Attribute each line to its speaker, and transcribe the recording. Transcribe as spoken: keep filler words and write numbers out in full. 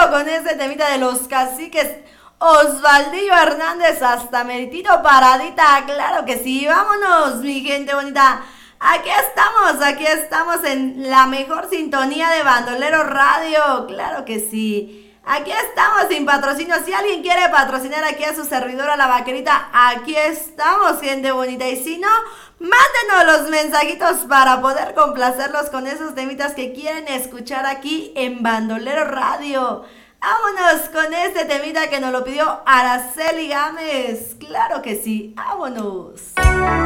Speaker 1: vámonos con ese temita de los caciques. Osvaldillo Hernández hasta Meritito Paradita, claro que sí, vámonos mi gente bonita. Aquí estamos, aquí estamos en la mejor sintonía de Bandolero Radio, claro que sí. Aquí estamos sin patrocinio. Si alguien quiere patrocinar aquí a su servidora la vaquerita, aquí estamos, gente bonita. Y si no, mándenos los mensajitos para poder complacerlos con esos temitas que quieren escuchar aquí en Bandolero Radio. Vámonos con este temita que nos lo pidió Araceli Gámez. Claro que sí, vámonos.